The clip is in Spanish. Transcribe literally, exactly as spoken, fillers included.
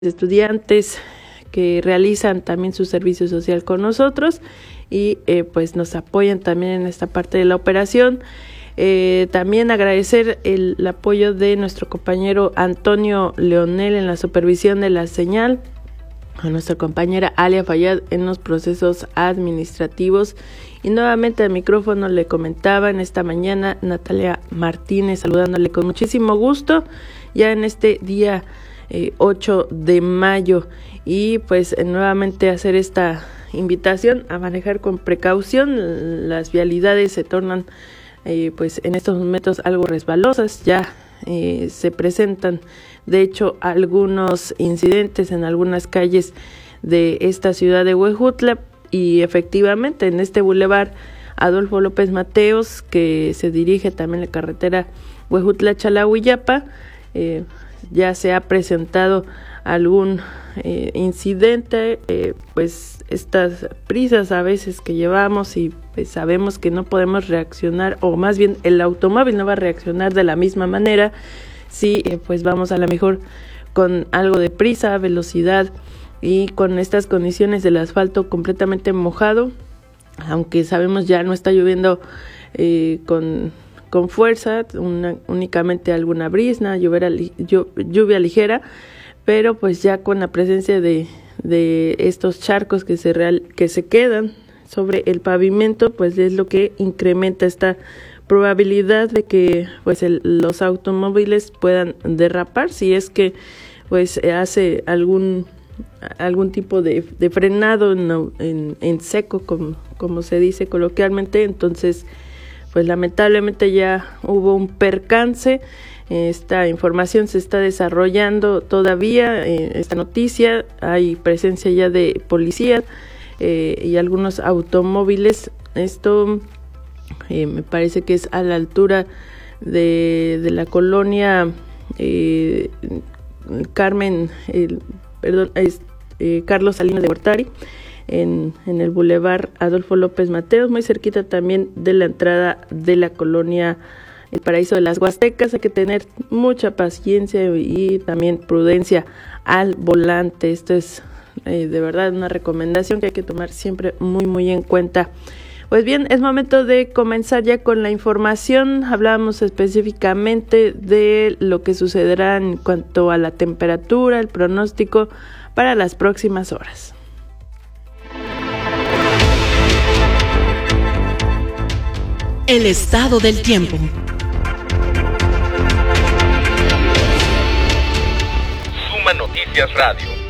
estudiantes que realizan también su servicio social con nosotros y eh, pues nos apoyan también en esta parte de la operación. Eh, también agradecer el, el apoyo de nuestro compañero Antonio Leonel en la supervisión de la señal, a nuestra compañera Alia Fayad en los procesos administrativos, y nuevamente al micrófono le comentaba en esta mañana Natalia Martínez, saludándole con muchísimo gusto ya en este día eh, ocho de mayo, y pues eh, nuevamente hacer esta invitación a manejar con precaución. Las vialidades se tornan eh, pues en estos momentos algo resbalosas, ya eh, se presentan de hecho algunos incidentes en algunas calles de esta ciudad de Huejutla, y efectivamente en este bulevar Adolfo López Mateos, que se dirige también la carretera Huejutla-Chalauillapa, eh, ya se ha presentado algún eh, incidente, eh, pues estas prisas a veces que llevamos y pues sabemos que no podemos reaccionar, o más bien el automóvil no va a reaccionar de la misma manera si eh, pues vamos a lo mejor con algo de prisa, velocidad, y con estas condiciones del asfalto completamente mojado, aunque sabemos ya no está lloviendo eh, con, con fuerza, una, únicamente alguna brisna, lluvia, lluvia ligera, pero pues ya con la presencia de, de estos charcos que se, real, que se quedan sobre el pavimento, pues es lo que incrementa esta probabilidad de que pues el, los automóviles puedan derrapar si es que pues hace algún algún tipo de, de frenado en, en, en seco, como, como se dice coloquialmente. Entonces pues lamentablemente ya hubo un percance. Esta información se está desarrollando todavía, eh, esta noticia, hay presencia ya de policía eh, y algunos automóviles. Esto eh, me parece que es a la altura de, de la colonia eh, Carmen, eh, perdón, es eh, Carlos Salinas de Gortari, en, en el bulevar Adolfo López Mateos, muy cerquita también de la entrada de la colonia El Paraíso de las Huastecas. Hay que tener mucha paciencia y también prudencia al volante. Esto es eh, de verdad una recomendación que hay que tomar siempre muy muy en cuenta. Pues bien, es momento de comenzar ya con la información. Hablamos específicamente de lo que sucederá en cuanto a la temperatura, el pronóstico para las próximas horas. El estado del tiempo. Suma Noticias Radio.